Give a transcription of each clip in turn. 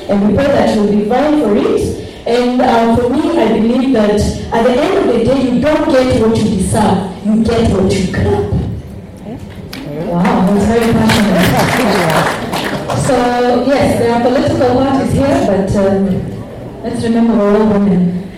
and we pray that you will be vying for it. And for me, I believe that at the end of the day, you don't get what you deserve, you get what you grab. Wow, that's very passionate. So, yes, there are political parties here, but let's remember we're all women.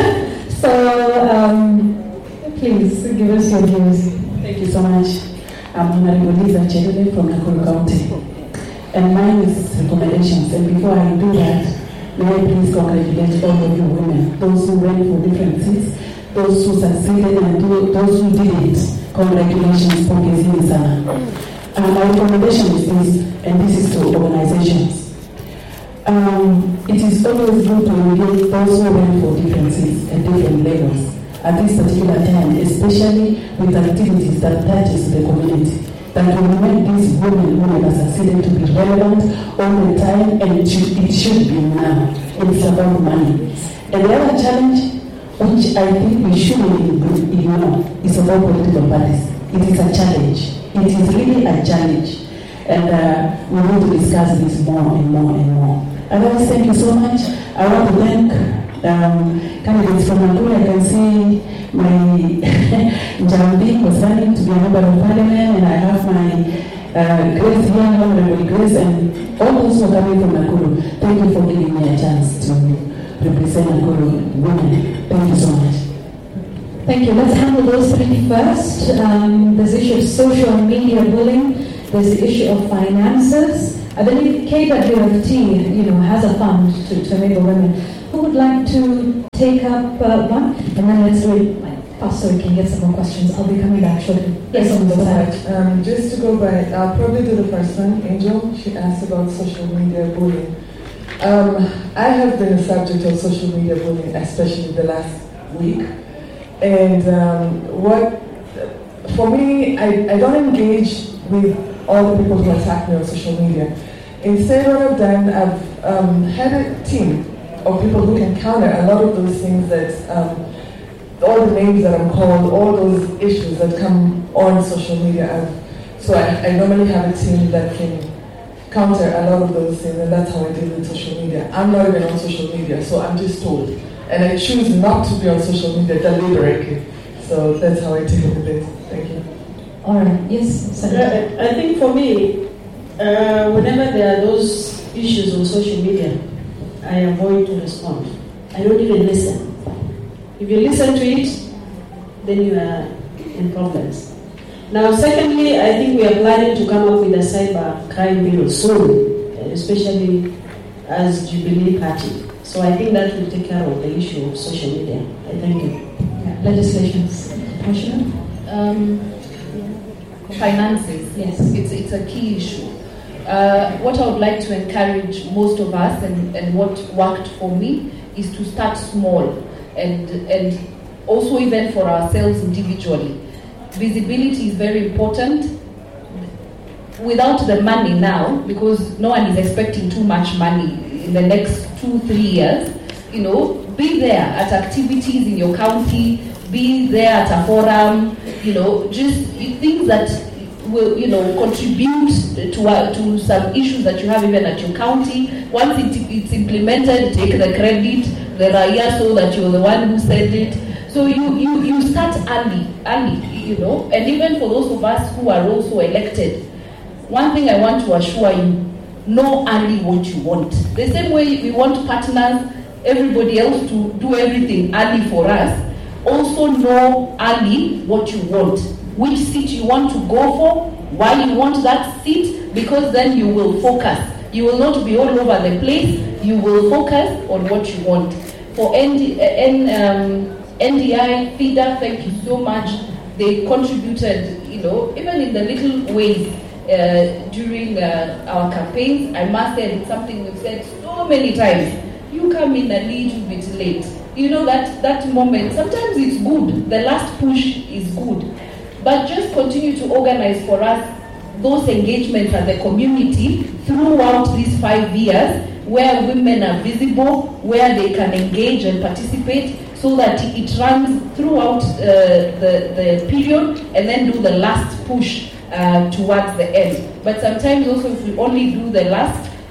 So, please give us your views. Thank you so much. I'm Honorable Liza Chedule from Nakuru County. And mine is recommendations. And before I do that, may I please congratulate all of you women, those who went for different seats, those who succeeded and those who didn't. Congratulations, pongezini sana. My recommendation is this, and this is to organizations. It is always good to engage those who went for different seats at different levels at this particular time, especially with activities that touches the community, that will make these women who have succeeded to be relevant all the time, and it should be now. It's about money. And the other challenge, which I think we shouldn't ignore, is about political parties. It is a challenge. It is really a challenge. And we need to discuss this more and more and more. Otherwise, thank you so much. I want to thank candidates from Nakuru. I can see my Jambi was running to be a member of parliament, and I have my Grace here, Honorable Grace, and all those who are coming from Nakuru. Thank you for giving me a chance to represent Nakuru women. Thank you so much. Thank you. Let's handle those three first. There's the issue of social media bullying. There's the issue of finances. I believe KWFT, has a fund to enable women. Who would like to take up one? And then let's do Pastor, we can get some more questions. I'll be coming back shortly. Yes, on the side. Just to go by, I'll probably do the first one. Angel, she asked about social media bullying. I have been a subject of social media bullying, especially the last week. And for me, I don't engage with all the people who attack me on social media. Instead, what I've done, I've had a team of people who can counter a lot of those things that, all the names that I'm called, all those issues that come on social media. So I normally have a team that can counter a lot of those things, and that's how I deal with social media. I'm not even on social media, so I'm just told. And I choose not to be on social media deliberately. So that's how I deal with it. Thank you. All right. Yes, Senator. I think for me, whenever there are those issues on social media, I avoid to respond. I don't even listen. If you listen to it, then you are in problems. Now, secondly, I think we are planning to come up with a cyber crime bill soon, especially as Jubilee Party. So I think that will take care of the issue of social media. I thank you. Yeah. Legislations. Commissioner? Finances. Yes. It's a key issue. What I would like to encourage most of us, and what worked for me, is to start small, and also even for ourselves individually. Visibility is very important. Without the money now, because no one is expecting too much money in the next 2-3 years, be there at activities in your county, be there at a forum, just things that will, contribute to some issues that you have even at your county. Once it's implemented, take the credit, the raya, so that you're the one who said it. So you start early, and even for those of us who are also elected, one thing I want to assure you, know early what you want. The same way we want partners, everybody else to do everything early for us, also know early what you want, which seat you want to go for, why you want that seat, because then you will focus. You will not be all over the place, you will focus on what you want. For NDI, FIDA, thank you so much. They contributed, even in the little ways during our campaigns. I must say it's something we've said so many times. You come in a little bit late. That moment, sometimes it's good. The last push is good. But just continue to organize for us those engagements at the community throughout these 5 years, where women are visible, where they can engage and participate, so that it runs throughout the period, and then do the last push towards the end. But sometimes also, if we only do the last,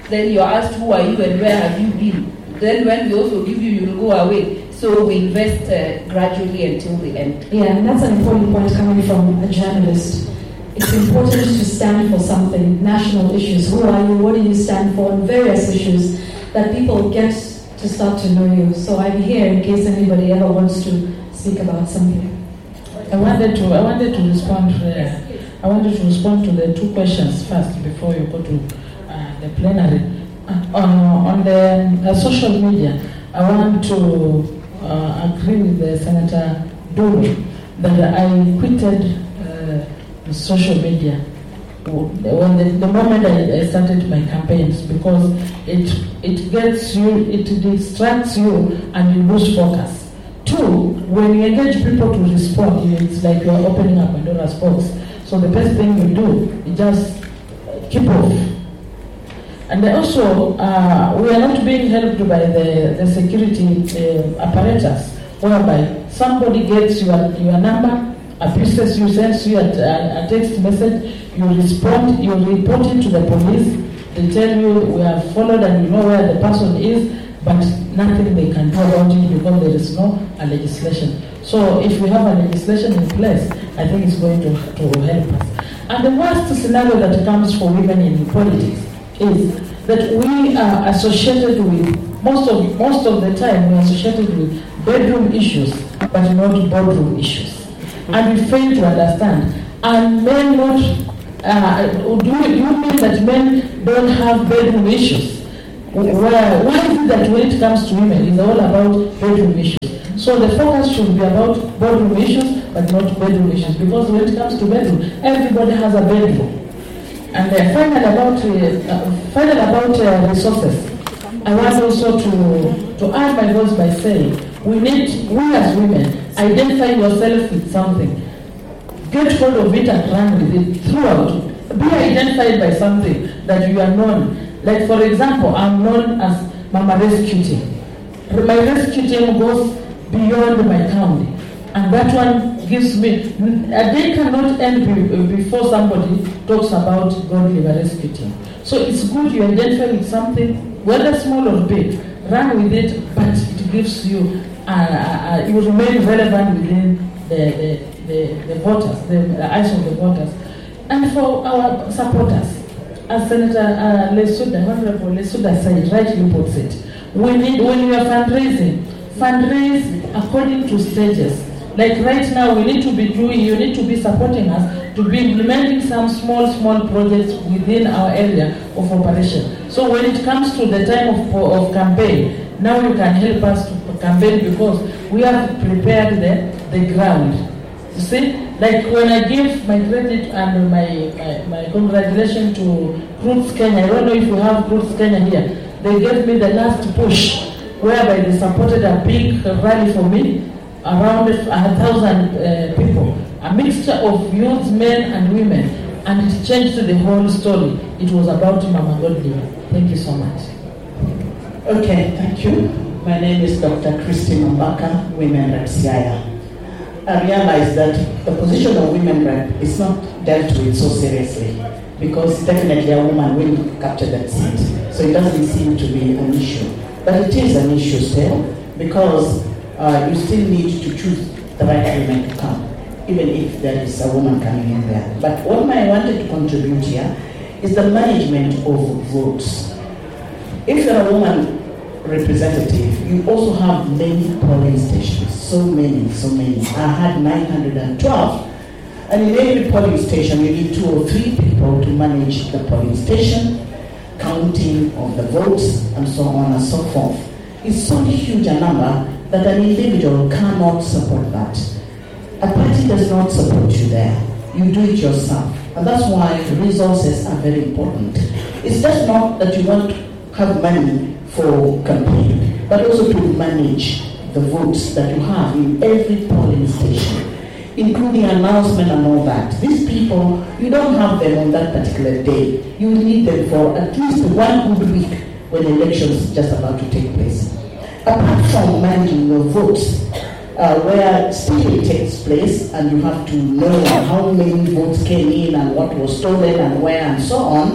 then you're asked who are you and where have you been. Then when we also give you, you'll go away. So we invest gradually until the end. Yeah, and that's an important point coming from a journalist. It's important to stand for something, national issues. Who are you? What do you stand for? And various issues that people get to start to know you. So I'm here in case anybody ever wants to speak about something. I wanted to respond. I wanted to respond to the two questions first before you go to the plenary. On the social media, I want to agree with Senator Dulu that I quitted social media when the moment I started my campaigns, because it gets you, it distracts you, and you lose focus. Two, when you engage people to respond, it's like you are opening up Pandora's box. So the best thing you do is just keep off. And also, we are not being helped by the security apparatus, whereby somebody gets your number, abuses you, sends you a text message, you respond, you report it to the police, they tell you we have followed and you know where the person is, but nothing they can do about it because there is no legislation. So if we have a legislation in place, I think it's going to help us. And the worst scenario that comes for women in politics is that we are associated with, most of the time, we are associated with bedroom issues, but not boardroom issues. And we fail to understand. And men not, do you mean that men don't have bedroom issues? Why is it that when it comes to women, it's all about bedroom issues? So the focus should be about boardroom issues, but not bedroom issues. Because when it comes to bedroom, everybody has a bedroom. And final about resources, I want also to add my voice by saying, we as women, identify yourself with something. Get hold of it and run with it throughout. Be identified by something that you are known. Like for example, I'm known as Mama Rescue Team. My rescue team goes beyond my county. And that one gives me, a day cannot end before somebody talks about God Liver Rescue Team. So it's good you identify with something, whether small or big, run with it, but it gives you, you remain relevant within the voters, the eyes of the voters. And for our supporters, as Senator Honorable Lesuda said, rightly puts it, when you are fundraise according to stages. Like right now, you need to be supporting us to be implementing some small projects within our area of operation. So when it comes to the time of campaign, now you can help us to campaign because we have prepared the ground. You see, like when I give my credit and my congratulations to Roots Kenya, I don't know if you have Roots Kenya here, they gave me the last push, whereby they supported a big rally for me, around 1,000 people, a mixture of youth, men and women, and it changed the whole story. It was about Mama Godly. Thank you so much. Okay, thank you. My name is Dr. Christine Mbaka, Women Rep Siaya. I realize that the position of women rep is not dealt with so seriously because definitely a woman will capture that seat. So it doesn't seem to be an issue. But it is an issue still because you still need to choose the right women to come, even if there is a woman coming in there. But what I wanted to contribute here is the management of votes. If you're a woman representative, you also have many polling stations, so many. I had 912. And in every polling station, you need 2 or 3 people to manage the polling station, counting of the votes, and so on and so forth. It's so huge a number that an individual cannot support that. A party does not support you there. You do it yourself. And that's why resources are very important. It's just not that you want to have money for campaign, but also to manage the votes that you have in every polling station, including announcement and all that. These people, you don't have them on that particular day. You need them for at least 1 good week when the election is just about to take place. Apart from managing your votes, where stealing takes place, and you have to know how many votes came in and what was stolen and where and so on,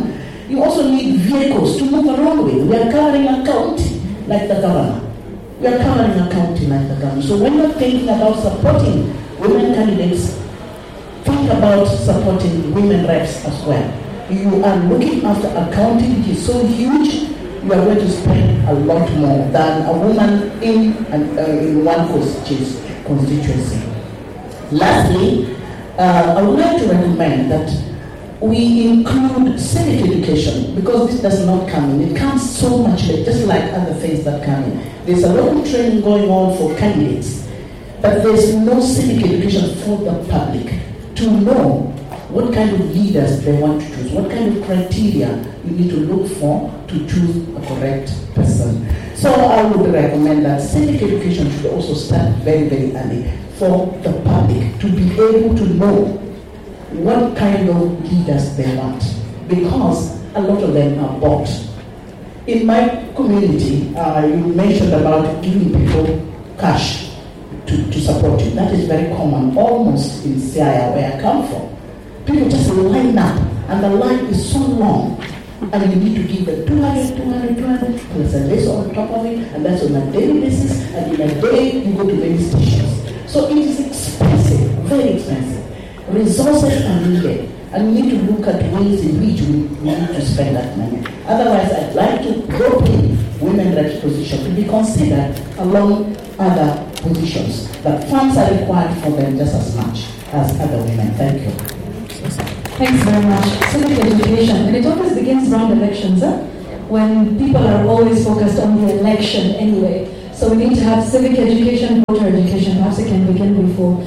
You also need vehicles to move around with. We are covering a county like the governor. We are covering a county like the governor. So when you're thinking about supporting women candidates, think about supporting women reps as well. You are looking after a county which is so huge, you are going to spend a lot more than a woman in one constituency. Lastly, I would like to recommend that we include civic education, because this does not come in. It comes so much late, just like other things that come in. There's a lot of training going on for candidates, but there's no civic education for the public to know what kind of leaders they want to choose, what kind of criteria you need to look for to choose a correct person. So I would recommend that civic education should also start very, very early for the public to be able to know what kind of leaders they want, because a lot of them are bought. In my community, you mentioned about giving people cash to support you. That is very common, almost in Siaya, where I come from. People just line up, and the line is so long, and you need to give them 200, plus a list on top of it, and that's on a daily basis, and in a day you go to many stations. So it is expensive, very expensive. Resources are needed, and we need to look at ways in which we need to spend that money. Otherwise, I'd like to drop in women reps position to be considered along other positions. But funds are required for them just as much as other women. Thank you. Thanks very much. Civic education, and it always begins around elections, when people are always focused on the election anyway. So we need to have civic education, voter education. Perhaps it can begin before.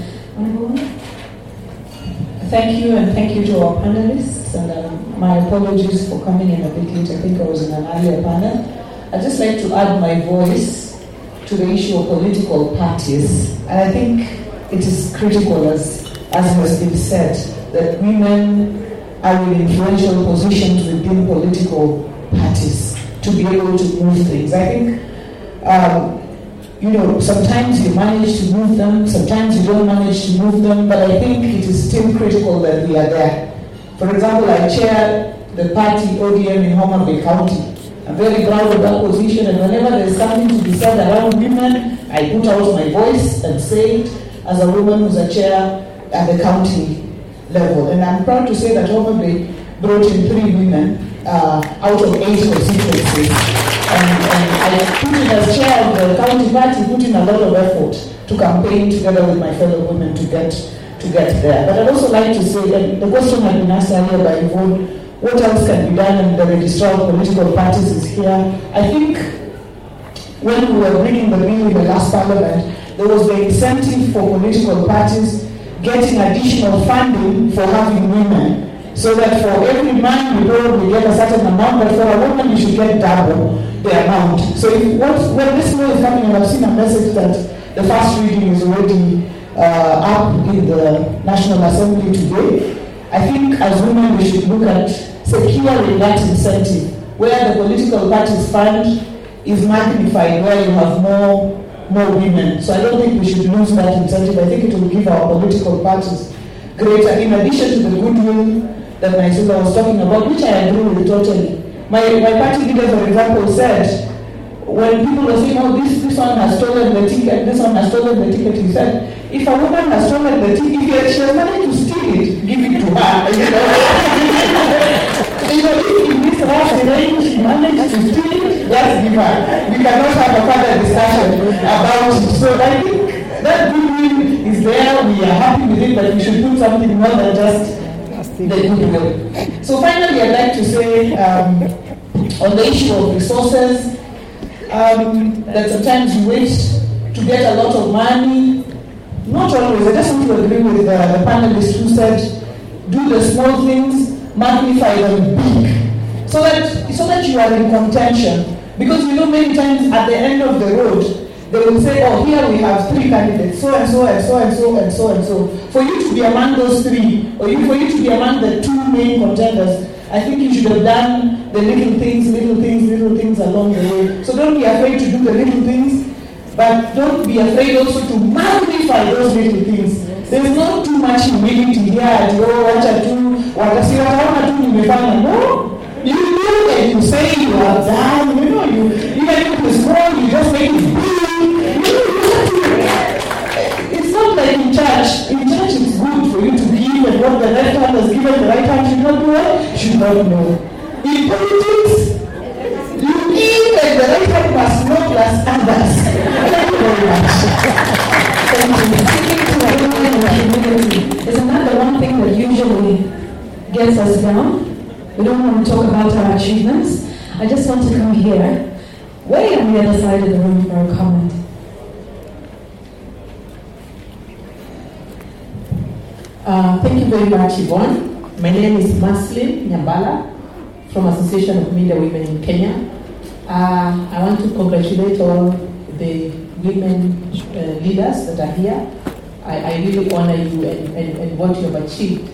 Thank you, and thank you to our panelists. And my apologies for coming in a bit late. I think I was in an earlier panel. I'd just like to add my voice to the issue of political parties. And I think it is critical, as has been said, that women are in influential positions within political parties to be able to move things. I think, sometimes you manage to move them, sometimes you don't manage to move them, but I think it is still critical that we are there. For example, I chair the party ODM in Homa Bay County. I'm very proud of that position, and whenever there's something to be said around women, I put out my voice and say it as a woman who's a chair at the county level. And I'm proud to say that Homa Bay brought in 3 women out of 8 constituencies. And I put in as chair of the county party, put in a lot of effort to campaign together with my fellow women to get there. But I'd also like to say, and the question had been asked earlier by Yvonne, what else can be done? And the registrar of political parties is here. I think when we were bringing the bill in the last parliament, there was the incentive for political parties getting additional funding for having women, so that for every man you probably get a certain amount, but for a woman you should get double the amount. So when this law is coming, and I've seen a message that the first reading is already up in the National Assembly today, I think as women we should look at securing that incentive, where the political parties fund is magnified, where you have more women. So I don't think we should lose that incentive. I think it will give our political parties greater, in addition to the goodwill that my sister was talking about, which I agree with totally. My party leader, for example, said, when people were saying, oh, this one has stolen the ticket, this one has stolen the ticket, he said, if a woman has stolen the ticket, if she has managed to steal it, give it to her. If in this rough range she managed to steal it, let's give her. We cannot have a further discussion about it. So I think that goodwill is there, we are happy with it, but we should put something more than just the goodwill. So finally, I'd like to say, on the issue of resources, that sometimes you wait to get a lot of money. Not always. I just want to agree with the panelists who said, do the small things, magnify them big, so that you are in contention. Because many times at the end of the road, they will say, oh, here we have 3 candidates, so and so and so and so and so and so. For you to be among those 3, or for you to be among the 2 main contenders, I think you should have done the little things along the way. So don't be afraid to do the little things, but don't be afraid also to magnify those little things. There's not too much humility here at wacha tu, watasira taona tu nimefanya. No, You do and you say you are done, even if it's small, you just make it big. It's not like in church. In church it's good for you to give, and what the left hand has given, the right hand should not do it, should not know. In politics, you give and the right hand must know plus others. Thank you very much. Isn't that the one thing that usually gets us down? We don't want to talk about our achievements. I just want to come here, way on the other side of the room for a comment. Thank you very much, Yvonne. My name is Maslin Nyambala from Association of Media Women in Kenya. I want to congratulate all the women leaders that are here. I really honor you and what you have achieved.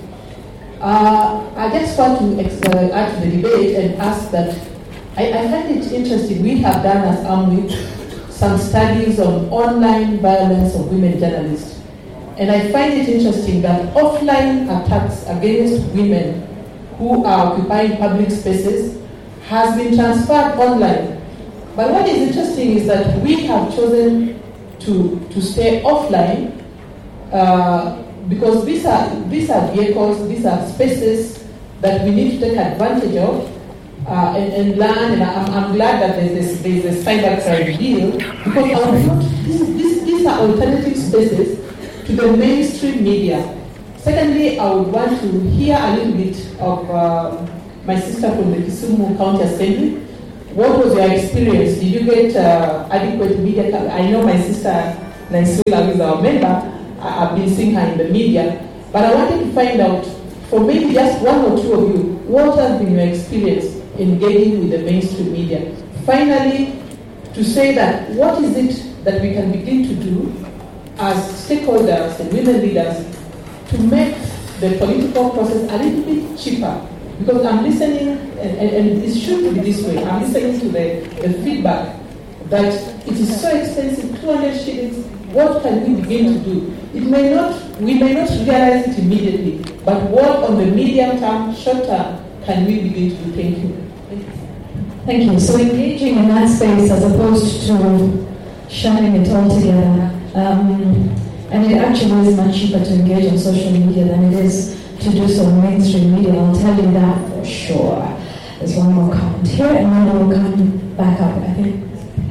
I just want to add to the debate and ask that I find it interesting. We have done as AMWIC some studies on online violence of women journalists. And I find it interesting that offline attacks against women who are occupying public spaces has been transferred online. But what is interesting is that we have chosen to stay offline because these are vehicles, these are spaces that we need to take advantage of and learn. And I'm glad that there's a cybercrime bill because these are alternative spaces to the mainstream media. Secondly, I would want to hear a little bit of my sister from the Kisumu County Assembly. What was your experience? Did you get adequate media? I know my sister Naisula is our member. I've been seeing her in the media. But I wanted to find out, for maybe just one or two of you, what has been your experience engaging with the mainstream media? Finally, to say that what is it that we can begin to do as stakeholders and women leaders to make the political process a little bit cheaper? Because I'm listening, and it should be this way, I'm listening to the feedback that it is so expensive, 200 shillings, what can we begin to do? We may not realize it immediately, but what on the medium term, short term, can we begin to do? Thank you. Thank you. So engaging in that space as opposed to shunning it all together. And it actually is much cheaper to engage on social media than it is to do so on mainstream media. I'll tell you that for sure. There's one more comment here, and then we'll come back up, I think.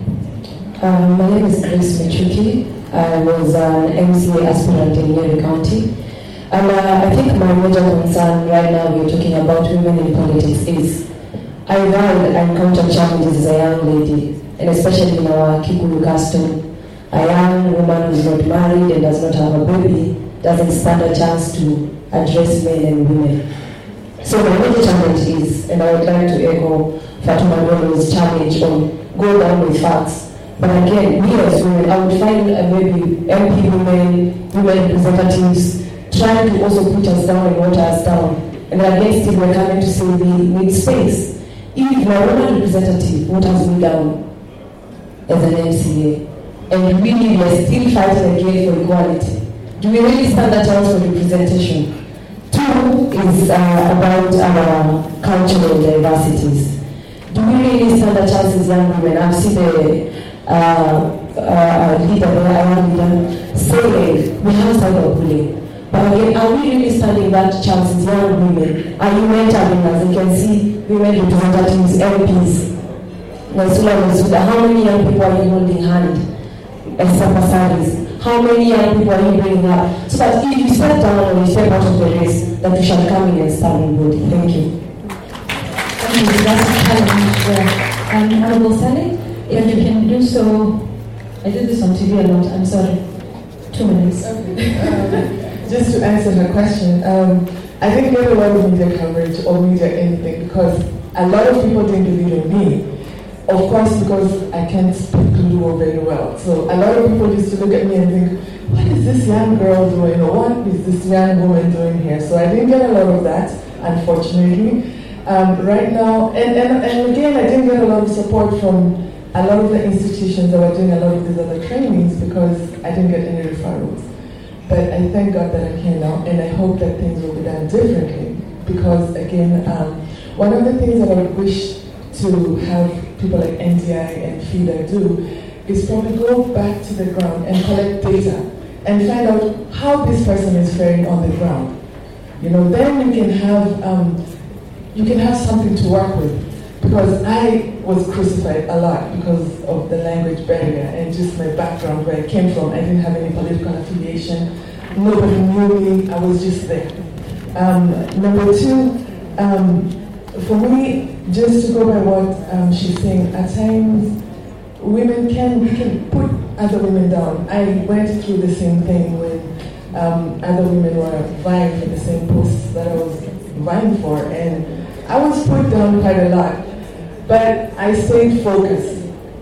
My name is Grace Michuki. I was an MCA aspirant in Nyeri County. And I think my major concern right now we're talking about women in politics is I encounter challenges as a young lady, and especially in our Kikuyu custom. A young woman who's not married and does not have a baby doesn't stand a chance to address men and women. So my major challenge is, and I would like to echo Fatuma Ndono's challenge on go down with facts. But again, we as women, I would find maybe MP women representatives trying to also put us down and water us down. And against it, we're coming to say we need space. If my woman representative waters me down as an MCA, and really we're still fighting again for equality, do we really stand a chance for representation? Two is about our cultural diversities. Do we really stand a chance as young women? I've seen the leader, saying we have cyberbullying. But again, are we really standing that chance as young women? Are you mentoring us? You can see women representatives, MPs. How many young people are you holding hand as saris? How many young people are you bringing up? So that if you step down or you step out of the race, that you shall come in and stand in body. Thank you. Thank you. That's a challenge. Honorable Sally, if you can do so. I did this on TV a lot. I'm sorry. 2 minutes. Okay. Just to answer her question, I didn't get a lot of media coverage or media anything because a lot of people didn't believe in me. Of course, because I can't speak Luo very well. So a lot of people used to look at me and think, what is this young girl doing? Or what is this young woman doing here? So I didn't get a lot of that, unfortunately. Right now, and again, I didn't get a lot of support from a lot of the institutions that were doing a lot of these other trainings because I didn't get any referrals. But I thank God that I can now, and I hope that things will be done differently because, again, One of the things that I would wish to have people like NDI and FIDA do is probably go back to the ground and collect data and find out how this person is faring on the ground. Then you can have something to work with. Because I was crucified a lot because of the language barrier and just my background, where I came from. I didn't have any political affiliation. Nobody knew me. I was just there. Number two, for me, just to go by what she's saying, at times we can put other women down. I went through the same thing when other women were vying for the same posts that I was vying for, and I was put down quite a lot. But I stayed focused,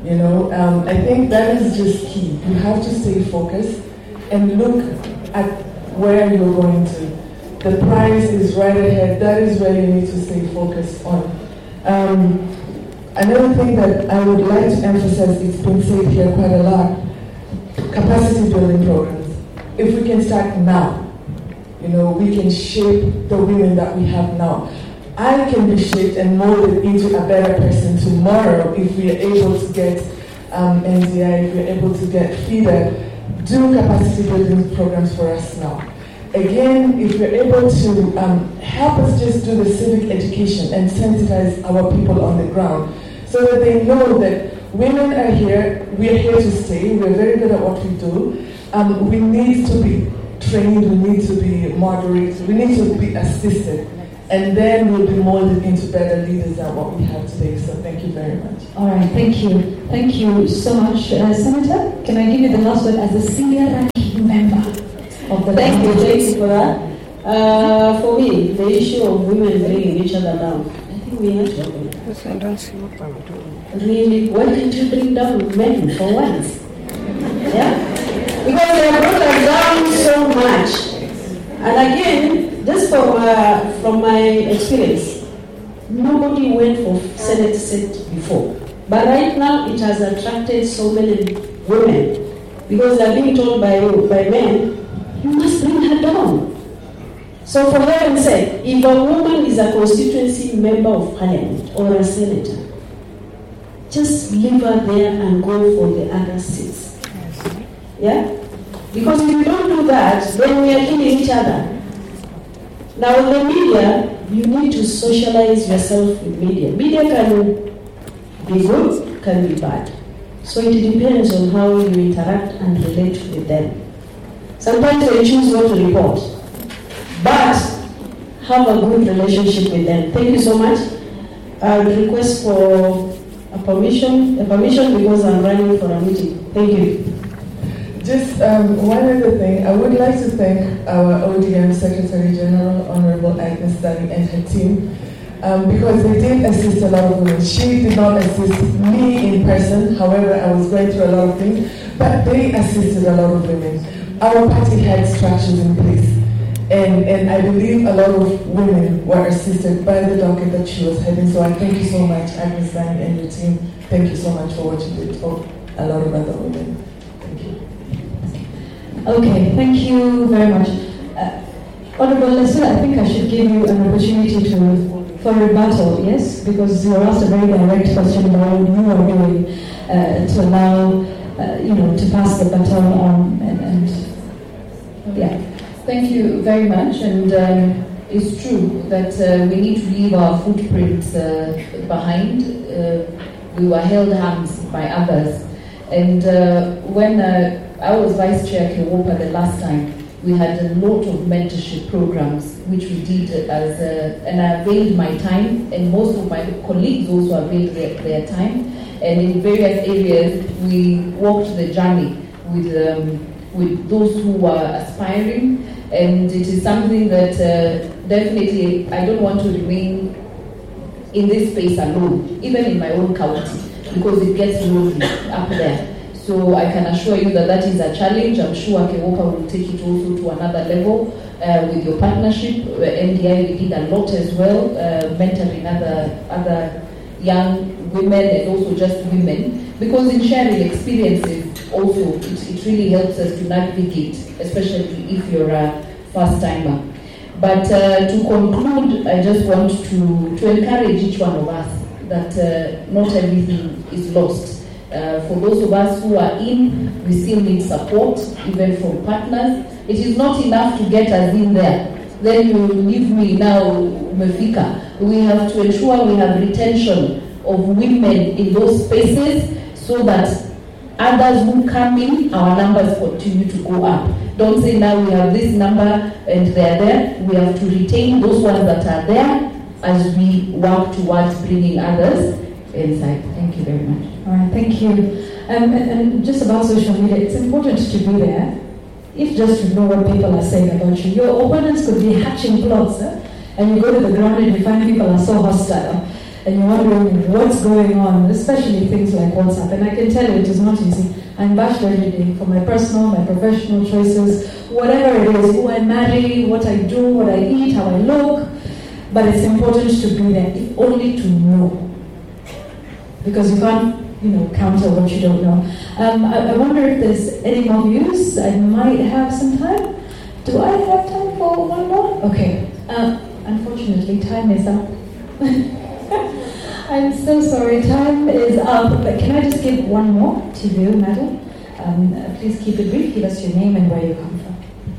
I think that is just key. You have to stay focused and look at where you're going to. The prize is right ahead. That is where you need to stay focused on. Another thing that I would like to emphasize, it's been said here quite a lot, capacity building programs. If we can start now, we can shape the women that we have now. I can be shaped and molded into a better person tomorrow if we are able to get NDI, if we are able to get FIDA, do capacity building programs for us now. Again, if we're able to help us just do the civic education and sensitize our people on the ground so that they know that women are here, we are here to stay, we're very good at what we do. We need to be trained, we need to be moderated, we need to be assisted. And then we'll be molded into better leaders than what we have today. So thank you very much. All right, thank you. Thank you so much. Senator, can I give you the last word as a senior ranking member of the Thank you for that. For me, the issue of women bringing each other down, I think we have to really, why can't you bring down men for once? Yeah? Because they have brought us down so much. And again, just from my experience, nobody went for Senate seat before. But right now, it has attracted so many women because they're being told by men, you must bring her down. So for heaven's sake, if a woman is a constituency member of parliament or a senator, just leave her there and go for the other seats. Yeah? Because if you don't do that, then we are killing each other. Now, in the media, you need to socialize yourself with media. Media can be good, can be bad. So it depends on how you interact and relate with them. Sometimes they choose not to report, but have a good relationship with them. Thank you so much. I would request for a permission because I'm running for a meeting. Thank you. Just one other thing, I would like to thank our ODM Secretary General, Honorable Agnes Dani, and her team, because they did assist a lot of women. She did not assist me in person, however, I was going through a lot of things, but they assisted a lot of women. Our party had structures in place, and I believe a lot of women were assisted by the docket that she was heading, so I thank you so much, Agnes Dani and your team. Thank you so much for what you did for a lot of other women. Okay, thank you very much. Honorable Lester, I think I should give you an opportunity for rebuttal, yes? Because you were asked a very direct question about what you are doing to allow, to pass the baton on and yeah. Thank you very much, and it's true that we need to leave our footprints behind. We were held hands by others, and when I was Vice Chair Kewopa the last time, we had a lot of mentorship programs which we did and I availed my time, and most of my colleagues also availed their time, and in various areas we walked the journey with those who were aspiring, and it is something that definitely I don't want to remain in this space alone, even in my own county, because it gets lonely up there. So I can assure you that is a challenge. I'm sure Kewopa will take it also to another level with your partnership. NDI, we did a lot as well, mentoring other young women and also just women, because in sharing experiences also it really helps us to navigate, especially if you're a first timer. But to conclude, I just want to encourage each one of us that not everything is lost. For those of us who are in, we still need support, even from partners. It is not enough to get us in there. Then you leave me now, umefika. We have to ensure we have retention of women in those spaces so that others who come in, our numbers continue to go up. Don't say now we have this number and they're there. We have to retain those ones that are there as we work towards bringing others inside. Thank you very much. All right, thank you. And just about social media, it's important to be there, if just to know what people are saying about you. Your opponents could be hatching plots, and you go to the ground and you find people are so hostile, and you're wondering what's going on, especially things like WhatsApp. And I can tell you it is not easy. I'm bashed every day for my personal, my professional choices, whatever it is, who I marry, what I do, what I eat, how I look. But it's important to be there, if only to know. Because you can't, counter what you don't know. I wonder if there's any more views. I might have some time. Do I have time for one more? Okay. Unfortunately, time is up. I'm so sorry, time is up. But can I just give one more to you, madam? Please keep it brief. Give us your name and where you come from.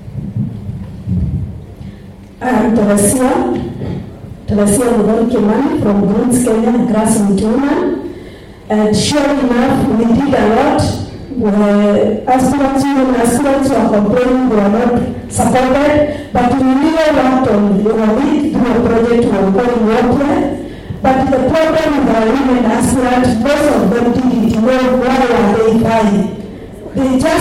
I'm Teresia Mugaru Kimani from Groots Kenya, Grassroots Women. And sure enough, we did a lot. Aspirants were complaining they were not supported, but we really worked on, we do a project on workwear. But the problem with our women aspirants, most of them didn't know why are they crying. They just